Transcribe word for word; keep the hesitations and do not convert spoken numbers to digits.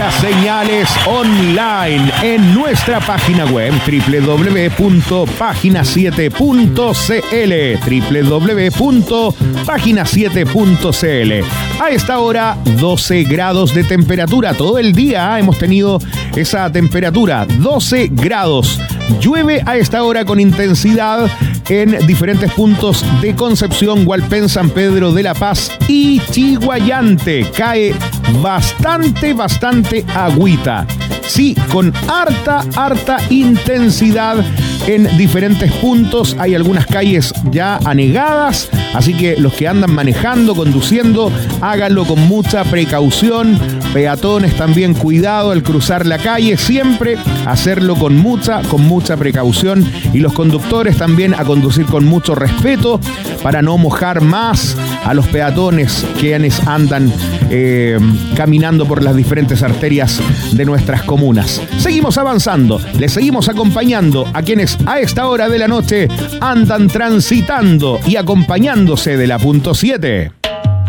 las señales online en nuestra página web doble u doble u doble u punto página siete punto c l doble u doble u doble u punto página siete punto c l. A esta hora doce grados de temperatura, todo el día hemos tenido esa temperatura, doce grados. Llueve a esta hora con intensidad en diferentes puntos de Concepción, Hualpén, San Pedro de la Paz y Chiguayante. Cae bastante, bastante agüita. Sí, con harta, harta intensidad en diferentes puntos. Hay algunas calles ya anegadas, así que los que andan manejando, conduciendo, háganlo con mucha precaución. Peatones también, cuidado al cruzar la calle, siempre hacerlo con mucha, con mucha precaución. Y los conductores también a conducir con mucho respeto para no mojar más a los peatones quienes andan eh, caminando por las diferentes arterias de nuestras comunas. Seguimos avanzando, les seguimos acompañando a quienes a esta hora de la noche andan transitando y acompañándose de la punto siete.